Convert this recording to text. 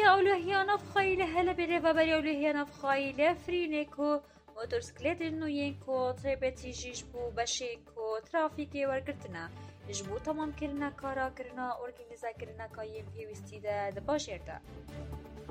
ئەولۆهیانە بخەیلە هەلە بێرێ بەبەری ئەولۆهیانە بخەیلە فرینێک و مۆتۆرسکلێتن نوێن کۆ تێبەتیژیش بوو بەشێک و ترافیکێ وەرگرتنە ji bo tamamkirina karakirina organîzekirina ka yên pêwîstî de di bajêr de.